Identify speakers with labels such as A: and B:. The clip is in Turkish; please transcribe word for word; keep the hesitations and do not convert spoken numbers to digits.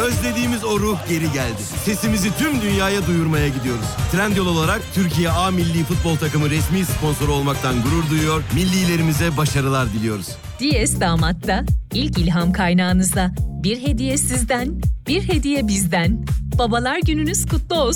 A: Özlediğimiz o ruh geri geldi. Sesimizi tüm dünyaya duyurmaya gidiyoruz. Trendyol olarak Türkiye A Milli Futbol Takımı resmi sponsoru olmaktan gurur duyuyor. Millilerimize başarılar diliyoruz.
B: Diyes Damat'ta ilk ilham kaynağınızda. Bir hediye sizden, bir hediye bizden. Babalar gününüz kutlu olsun.